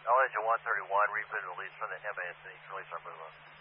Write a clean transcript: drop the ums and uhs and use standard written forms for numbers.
All engine 131, refit release from the MASC, release our move up.